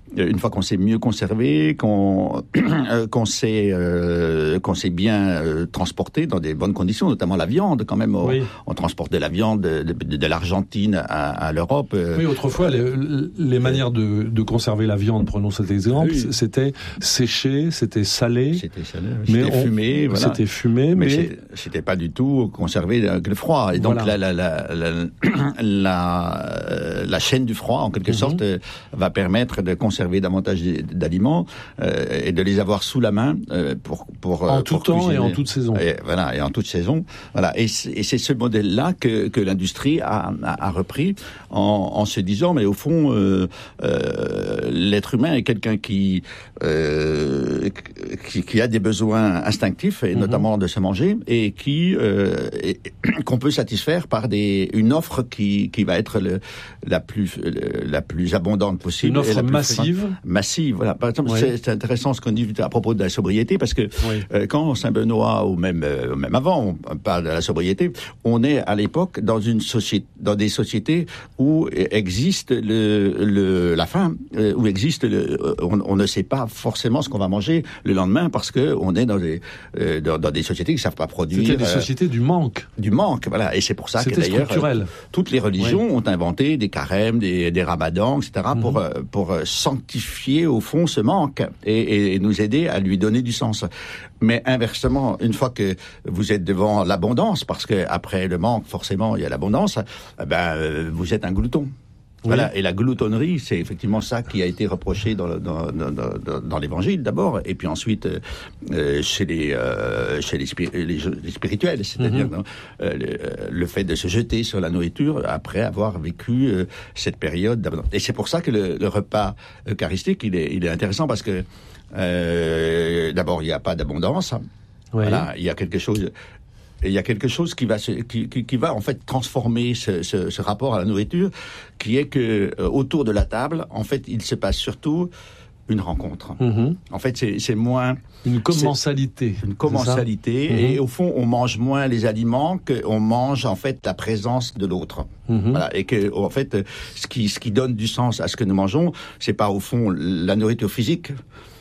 une fois qu'on s'est mieux conservé, qu'on qu'on s'est euh, qu'on s'est bien euh, transporté dans des bonnes conditions, notamment la viande quand même. Oui. On, on transporte de la viande de, de, de l'Argentine à, à l'Europe. Oui, autrefois les, les manières de, de conserver la viande, prenons cet exemple, oui. c'était séché, c'était salé, c'était salé, mais c'était on, fumé, voilà. C'était fumé, mais, mais c'était pas du tout conservé avec le froid. Et donc voilà. la, la, la, la, la, la chaîne du froid, en quelque mm-hmm. sorte, va permettre de conserver davantage d'aliments euh, et de les avoir sous la main euh, pour pour en tout pour temps cuisiner. Et en toute saison. Et, voilà, et en toute saison. Voilà, et c'est, et c'est ce modèle-là que que l'industrie a, a, a repris en, en se disant, mais au fond, euh, euh, l'être humain est quelqu'un qui, euh, qui qui a des besoins instinctifs et mm-hmm. notamment de se manger et qui euh, et, qu'on peut satisfaire par des une offre qui qui va être le, la plus le, la plus abondante possible. Une offre et la plus massive. Massive, voilà. Par exemple, oui. c'est, c'est intéressant ce qu'on dit à propos de la sobriété, parce que oui. euh, quand Saint-Benoît ou même euh, même avant, on parle de la sobriété, on est à l'époque dans une société, dans des sociétés où existe le, le la faim, euh, où existe le, on, on ne sait pas forcément ce qu'on va manger le lendemain parce que on est dans des euh, dans, dans des sociétés qui savent pas produire. C'était des euh, sociétés du manque. Du manque, voilà. Et c'est pour ça C'était que d'ailleurs structurel. Euh, toutes les religions oui. ont inventé des carèmes, des, des ramadans, et cetera mm-hmm. pour euh, pour sanctifier au fond ce manque et, et, et nous aider à lui donner du sens. Mais inversement, une fois que vous êtes devant l'abondance, parce que après le manque, forcément, il y a l'abondance, ben euh, vous êtes un glouton. Oui. Voilà, et la gloutonnerie, c'est effectivement ça qui a été reproché dans, le, dans, dans, dans, dans l'Évangile d'abord, et puis ensuite euh, chez les euh, chez les, spir- les, les spirituels, c'est-à-dire mm-hmm. euh, le, le fait de se jeter sur la nourriture après avoir vécu euh, cette période d'abondance. Et c'est pour ça que le, le repas eucharistique, il est, il est intéressant parce que euh, d'abord il n'y a pas d'abondance, oui. Voilà, il y a quelque chose. Et il y a quelque chose qui va se, qui, qui, qui va en fait transformer ce, ce, ce rapport à la nourriture, qui est que euh, autour de la table, en fait, il se passe surtout une rencontre. Mm-hmm. En fait, c'est, c'est moins une commensalité, une commensalité, mm-hmm. et au fond, on mange moins les aliments qu'on mange en fait la présence de l'autre. Mm-hmm. Voilà, et que en fait, ce qui ce qui donne du sens à ce que nous mangeons, c'est pas au fond la nourriture physique,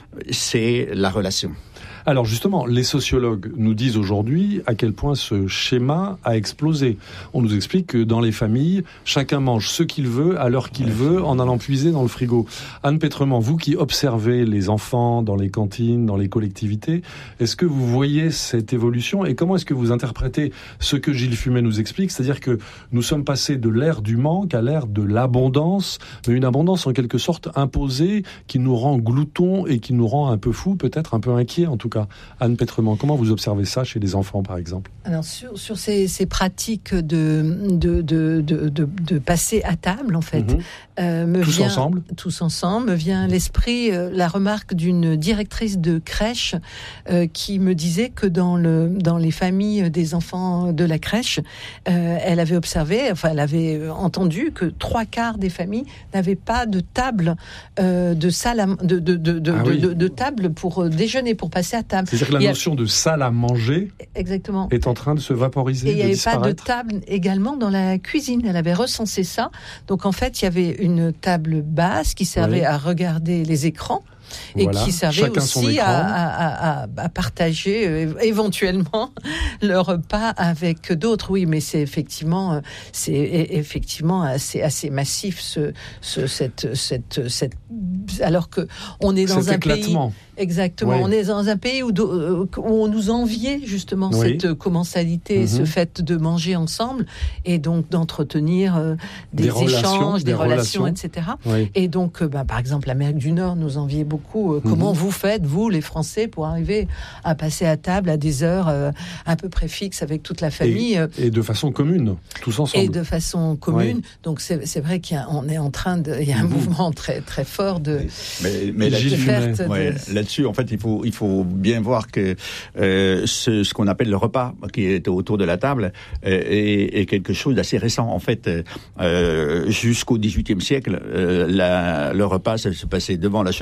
c'est la relation. Alors justement, les sociologues nous disent aujourd'hui à quel point ce schéma a explosé. On nous explique que dans les familles, chacun mange ce qu'il veut, à l'heure qu'il veut, en allant puiser dans le frigo. Anne Pétrement, vous qui observez les enfants dans les cantines, dans les collectivités, est-ce que vous voyez cette évolution et comment est-ce que vous interprétez ce que Gilles Fumet nous explique, c'est-à-dire que nous sommes passés de l'ère du manque à l'ère de l'abondance, mais une abondance en quelque sorte imposée qui nous rend gloutons et qui nous rend un peu fous, peut-être un peu inquiets en tout cas. Anne Pétrement, comment vous observez ça chez les enfants, par exemple ? Alors, sur, sur ces, ces pratiques de, de, de, de, de, de passer à table, en fait, mmh. euh, me tous vient... ensemble Tous ensemble, me vient à l'esprit euh, la remarque d'une directrice de crèche euh, qui me disait que dans, le, dans les familles des enfants de la crèche, euh, elle avait observé, enfin, elle avait entendu que trois quarts des familles n'avaient pas de table, euh, de salle, à, de, de, de, de, ah oui. de, de, de table pour déjeuner, pour passer à table. C'est-à-dire que la notion a... de salle à manger Exactement. est en train de se vaporiser, et de disparaître. Il n'y avait pas de table également dans la cuisine. Elle avait recensé ça. Donc en fait, il y avait une table basse qui servait oui. à regarder les écrans. Et voilà. qui servait Chacun aussi à, à, à, à partager euh, éventuellement le repas avec d'autres. Oui, mais c'est effectivement, c'est effectivement assez, assez massif ce, ce, cette, cette, cette, alors que on est dans Cet un éclatement. pays. Exactement. Oui. On est dans un pays où, où on nous enviait justement oui. cette commensalité, mm-hmm. ce fait de manger ensemble et donc d'entretenir euh, des, des échanges, relations, des, des relations, relations, et cetera. Oui. Et donc, euh, bah, par exemple, l'Amérique du Nord nous enviait beaucoup. Euh, mm-hmm. Comment vous faites, vous, les Français, pour arriver à passer à table à des heures euh, à peu près fixes avec toute la famille et, et de façon commune, tous ensemble. Et de façon commune. Donc, c'est, c'est vrai qu'on est en train de... Il y a un mm-hmm. mouvement très, très fort de... Mais, mais là-dessus, de, ouais, de... là-dessus, en fait, il faut, il faut bien voir que euh, ce, ce qu'on appelle le repas qui est autour de la table euh, est, est quelque chose d'assez récent. En fait, euh, jusqu'au dix-huitième siècle, euh, la, le repas ça se passait devant la cheminée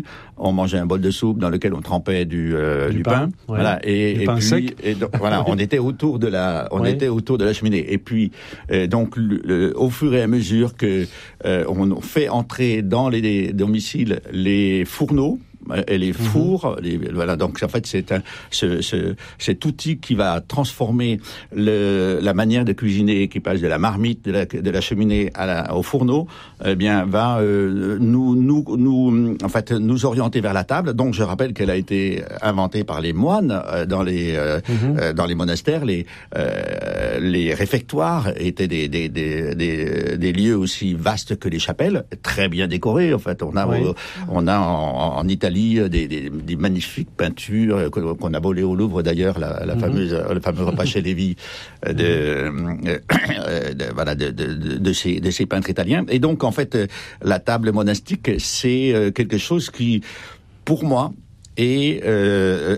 cheminée, on mangeait un bol de soupe dans lequel on trempait du, euh, du, du pain, pain ouais. voilà, et, du et pain puis, sec. Et donc, voilà, on était autour de la, on ouais. était autour de la cheminée. Et puis, euh, donc, le, le, au fur et à mesure que euh, on fait entrer dans les domiciles les fourneaux, et les fours, mmh. les, voilà. Donc en fait, c'est un, ce, ce, cet outil qui va transformer le, la manière de cuisiner, qui passe de la marmite, de la, de la cheminée à la, au fourneau, eh bien, va euh, nous, nous, nous, en fait, nous orienter vers la table. Donc, je rappelle qu'elle a été inventée par les moines euh, dans les, euh, mmh. euh, dans les monastères. Les, euh, les réfectoires étaient des, des, des, des, des lieux aussi vastes que les chapelles, très bien décorés. En fait, on a, oui. euh, on a en, en Italie Des, des, des magnifiques peintures qu'on a volées au Louvre d'ailleurs, la, la mmh. fameuse, le fameux repas chez Lévy de, de, de, voilà, de, de, de, de, ces, de ces peintres italiens. Et donc en fait, la table monastique, c'est quelque chose qui, pour moi, est, euh,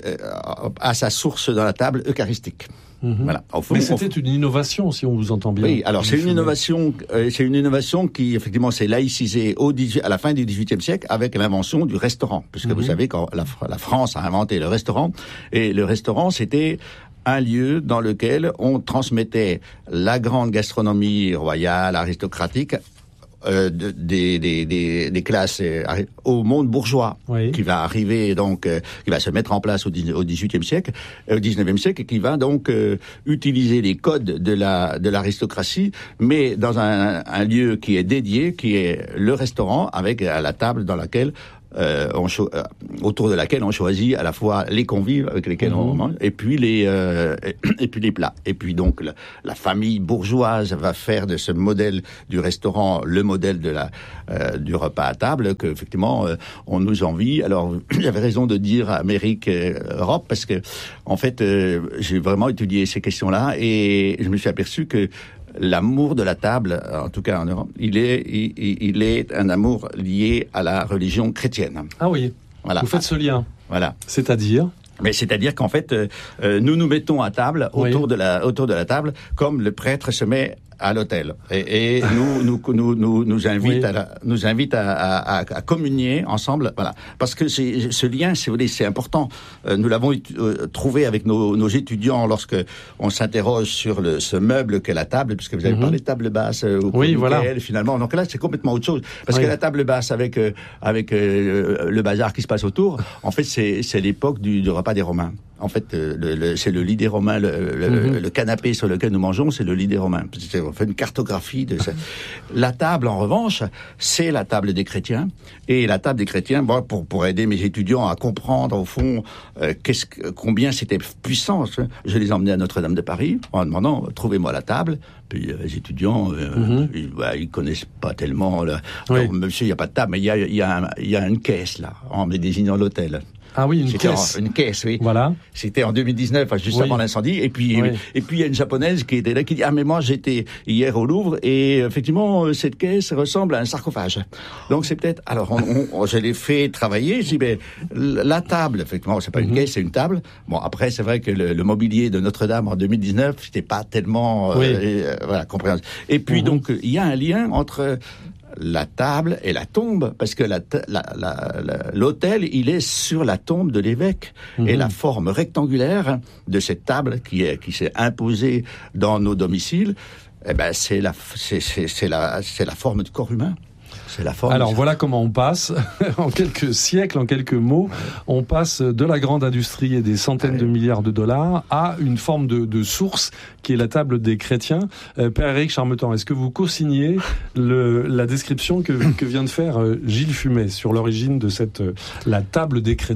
a sa source dans la table eucharistique. Mmh. Voilà. Fond, Mais c'était on... une innovation, si on vous entend bien. Oui, alors c'est une innovation, euh, c'est une innovation qui effectivement s'est laïcisée au dix-huit, à la fin du dix-huitième siècle avec l'invention du restaurant, puisque mmh. vous savez quand la, la France a inventé le restaurant, et le restaurant c'était un lieu dans lequel on transmettait la grande gastronomie royale, aristocratique. Euh, de, des, des, des, des classes euh, au monde bourgeois oui. qui va arriver donc euh, qui va se mettre en place au, au dix-huitième siècle, au dix-neuvième siècle, et qui va donc euh, utiliser les codes de la de l'aristocratie, mais dans un, un lieu qui est dédié, qui est le restaurant, avec à la table dans laquelle Euh, on cho- euh, autour de laquelle on choisit à la fois les convives avec lesquels mmh. on mange, et puis les euh, et, et puis les plats. Et puis donc la, la famille bourgeoise va faire de ce modèle du restaurant le modèle de la euh, du repas à table que effectivement euh, on nous envie. Alors j'avais raison de dire Amérique, euh, Europe, parce que en fait euh, j'ai vraiment étudié ces questions-là et je me suis aperçu que l'amour de la table, en tout cas en Europe, il est, il, il est un amour lié à la religion chrétienne. Ah oui, voilà. Vous faites ce lien. Voilà. C'est-à-dire ? Mais c'est-à-dire qu'en fait, euh, nous nous mettons à table, autour oui. de la, autour de la table, comme le prêtre se met à l'autel, et, et nous, nous, nous, nous, nous invite oui. à, la, nous invite à, à, à communier ensemble, voilà. Parce que c'est, ce lien, si vous voulez, c'est important. Euh, nous l'avons euh, trouvé avec nos, nos étudiants lorsque on s'interroge sur le, ce meuble qu'est la table, puisque vous avez mm-hmm. parlé de table basse, euh, au oui, voilà. finalement. Donc là, c'est complètement autre chose. Parce oui. que la table basse avec, euh, avec euh, le bazar qui se passe autour, en fait, c'est, c'est l'époque du, du repas des Romains. En fait, le, le, c'est le lit des Romains, le, le, mm-hmm. le canapé sur lequel nous mangeons, c'est le lit des Romains. On fait une cartographie de ça. La table, en revanche, c'est la table des chrétiens. Et la table des chrétiens, bon, pour, pour aider mes étudiants à comprendre, au fond, euh, qu'est-ce, combien c'était puissant, je les emmenais à Notre-Dame de Paris en demandant, trouvez-moi la table. Puis euh, les étudiants, euh, mm-hmm. ils, bah, ils connaissent pas tellement. Là. Oui. Alors, monsieur, il n'y a pas de table, mais il y a, y, a y a une caisse, là, en me désignant l'hôtel. Ah oui, une C'était caisse. En, une caisse, oui. Voilà. C'était en deux mille dix-neuf, juste oui. avant l'incendie. Et puis, oui. et puis il y a une japonaise qui était là, qui dit, ah, mais moi, j'étais hier au Louvre, et effectivement, cette caisse ressemble à un sarcophage. Donc, c'est peut-être, alors, on, on, je l'ai fait travailler, je dis, ben, la table, effectivement, c'est pas une mm-hmm. caisse, c'est une table. Bon, après, c'est vrai que le, le mobilier de Notre-Dame en deux mille dix-neuf, c'était pas tellement, oui. euh, voilà, compréhensible. Et puis, mm-hmm. donc, il y a un lien entre la table et la tombe, parce que la, la, la, la, l'autel, il est sur la tombe de l'évêque. Mmh. Et la forme rectangulaire de cette table qui, est, qui s'est imposée dans nos domiciles, eh ben, c'est la, c'est, c'est, c'est la, c'est la forme du corps humain. C'est la forme. Alors voilà comment on passe, en quelques siècles, en quelques mots, on passe de la grande industrie et des centaines de milliards de dollars à une forme de, de source qui est la table des chrétiens. Euh, Père Éric Charmetan, est-ce que vous co-signez le, la description que, que vient de faire Gilles Fumet sur l'origine de cette, la table des chrétiens ?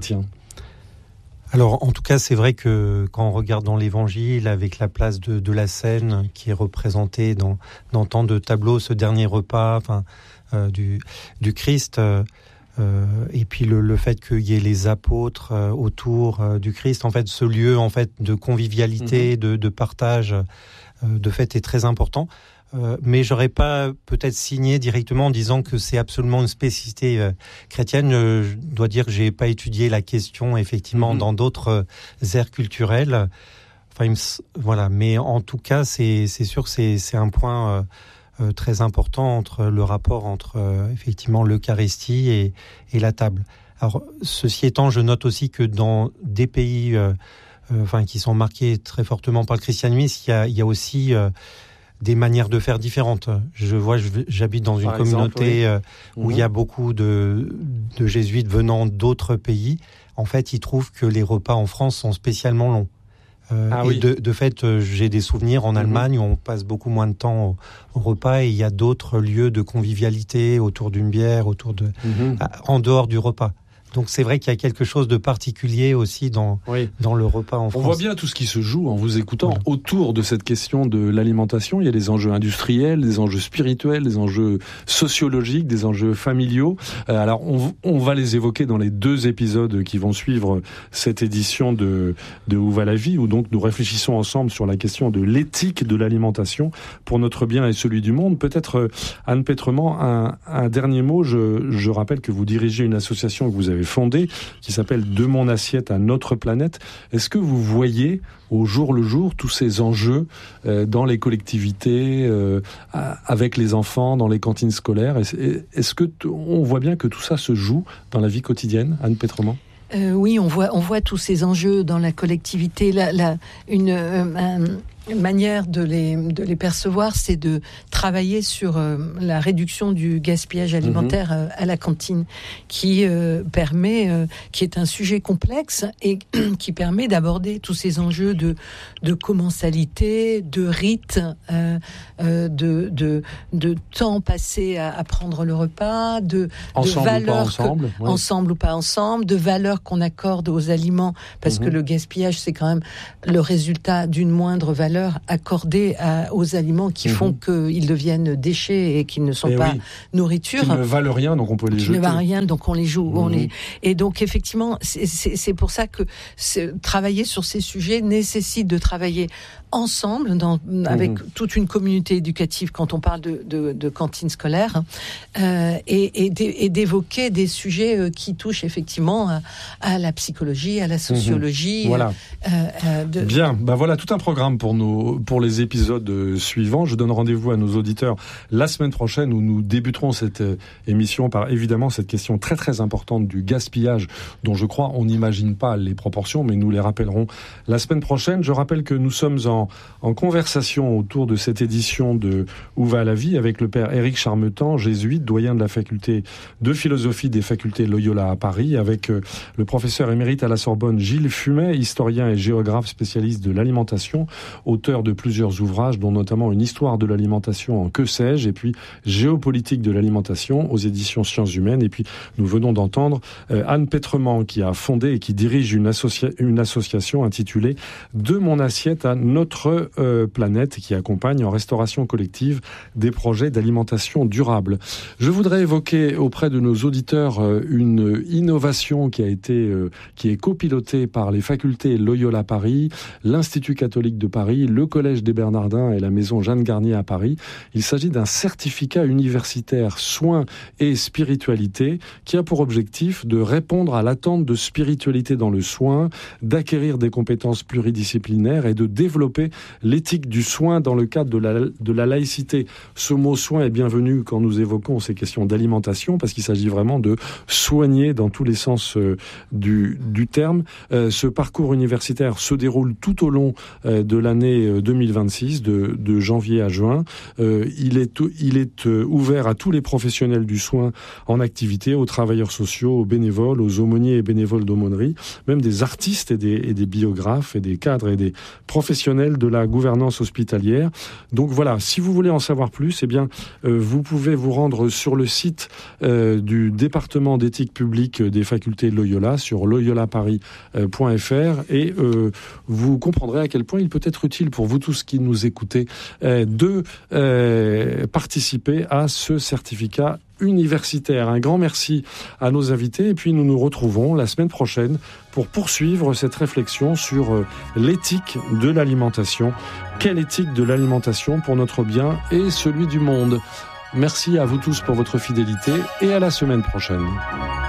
Alors, en tout cas, c'est vrai que quand on regarde dans l'Évangile, avec la place de, de la scène qui est représentée dans, dans tant de tableaux, ce dernier repas, enfin, euh, du, du Christ, euh, euh, et puis le, le fait qu'il y ait les apôtres euh, autour euh, du Christ, en fait, ce lieu, en fait, de convivialité, mmh. de, de partage, euh, de fait, est très important. Euh, mais j'aurais pas peut-être signé directement en disant que c'est absolument une spécificité euh, chrétienne. Euh, je dois dire que j'ai pas étudié la question effectivement mmh. dans d'autres euh, aires culturelles. Enfin, il me, voilà. Mais en tout cas, c'est c'est sûr que c'est c'est un point euh, euh, très important entre le rapport entre euh, effectivement l'Eucharistie et et la table. Alors, ceci étant, je note aussi que dans des pays euh, euh, enfin, qui sont marqués très fortement par le christianisme, il y a, il y a aussi euh, des manières de faire différentes. Je vois, je, j'habite dans une par communauté exemple, oui. euh, où mmh. il y a beaucoup de, de jésuites venant d'autres pays. En fait, ils trouvent que les repas en France sont spécialement longs. Euh, ah, et oui. de, de fait, euh, j'ai des souvenirs en mmh. Allemagne où on passe beaucoup moins de temps au, au repas et il y a d'autres lieux de convivialité autour d'une bière, autour de, mmh. à, en dehors du repas. Donc c'est vrai qu'il y a quelque chose de particulier aussi dans, oui. dans le repas en France. On voit bien tout ce qui se joue en vous écoutant oui. autour de cette question de l'alimentation. Il y a des enjeux industriels, des enjeux spirituels, des enjeux sociologiques, des enjeux familiaux. Euh, alors on, on va les évoquer dans les deux épisodes qui vont suivre cette édition de, de Où va la vie, où donc nous réfléchissons ensemble sur la question de l'éthique de l'alimentation pour notre bien et celui du monde. Peut-être Anne Pétrement, un, un dernier mot. Je, je rappelle que vous dirigez une association que vous avez fondée, qui s'appelle De mon assiette à notre planète. Est-ce que vous voyez au jour le jour tous ces enjeux euh, dans les collectivités, euh, avec les enfants, dans les cantines scolaires? Est-ce que t- on voit bien que tout ça se joue dans la vie quotidienne, Anne Pétrement? Euh, oui, on voit, on voit tous ces enjeux dans la collectivité. La, la, une, euh, un, une manière de les, de les percevoir, c'est de travailler sur euh, la réduction du gaspillage alimentaire mmh. euh, à la cantine, qui euh, permet, euh, qui est un sujet complexe et qui permet d'aborder tous ces enjeux de, de commensalité, de rites, euh, euh, de, de, de temps passé à, à prendre le repas, de, ensemble de valeurs, ou pas ensemble, que, ouais. ensemble ou pas ensemble, de valeurs qu'on accorde aux aliments, parce mmh. que le gaspillage, c'est quand même le résultat d'une moindre valeur accordée à, aux aliments qui mmh. font qu'ils deviennent déchets et qu'ils ne sont et pas oui. nourriture. Qui ne valent rien, donc on peut les qui jeter. Qui ne valent rien, donc on les joue. Mmh. On les... Et donc, effectivement, c'est, c'est, c'est pour ça que travailler sur ces sujets nécessite de travailler ensemble, dans, avec mmh. toute une communauté éducative, quand on parle de, de, de cantine scolaire, euh, et, et, d'é, et d'évoquer des sujets euh, qui touchent effectivement à, à la psychologie, à la sociologie. Mmh. Voilà. Euh, euh, de... Bien, bah voilà tout un programme pour nos, pour les épisodes suivants. Je donne rendez-vous à nos auditeurs la semaine prochaine où nous débuterons cette émission par évidemment cette question très très importante du gaspillage, dont je crois on n'imagine pas les proportions, mais nous les rappellerons la semaine prochaine. Je rappelle que nous sommes en En, en conversation autour de cette édition de Où va la vie avec le père Éric Charmetan, jésuite, doyen de la faculté de philosophie des facultés Loyola à Paris, avec euh, le professeur émérite à la Sorbonne Gilles Fumet, historien et géographe spécialiste de l'alimentation, auteur de plusieurs ouvrages, dont notamment une histoire de l'alimentation en que sais-je, et puis géopolitique de l'alimentation aux éditions Sciences Humaines. Et puis nous venons d'entendre euh, Anne Pétrement, qui a fondé et qui dirige une, associa- une association intitulée De mon assiette à notre Notre euh, planète, qui accompagne en restauration collective des projets d'alimentation durable. Je voudrais évoquer auprès de nos auditeurs euh, une innovation qui a été, euh, qui est copilotée par les facultés Loyola Paris, l'Institut catholique de Paris, le Collège des Bernardins et la Maison Jeanne Garnier à Paris. Il s'agit d'un certificat universitaire soins et spiritualité qui a pour objectif de répondre à l'attente de spiritualité dans le soin, d'acquérir des compétences pluridisciplinaires et de développer l'éthique du soin dans le cadre de la, de la laïcité. Ce mot soin est bienvenu quand nous évoquons ces questions d'alimentation, parce qu'il s'agit vraiment de soigner dans tous les sens euh, du, du terme. Euh, ce parcours universitaire se déroule tout au long euh, de l'année deux mille vingt-six, de, de janvier à juin. Euh, il est, il est euh, ouvert à tous les professionnels du soin en activité, aux travailleurs sociaux, aux bénévoles, aux aumôniers et bénévoles d'aumônerie, même des artistes et des, et des biographes et des cadres et des professionnels de la gouvernance hospitalière. Donc voilà, si vous voulez en savoir plus, eh bien, euh, vous pouvez vous rendre sur le site euh, du département d'éthique publique des facultés Loyola, sur loyola paris point f r, et euh, vous comprendrez à quel point il peut être utile pour vous tous qui nous écoutez euh, de euh, participer à ce certificat universitaire. Un grand merci à nos invités et puis nous nous retrouvons la semaine prochaine pour poursuivre cette réflexion sur l'éthique de l'alimentation. Quelle éthique de l'alimentation pour notre bien et celui du monde? Merci à vous tous pour votre fidélité et à la semaine prochaine.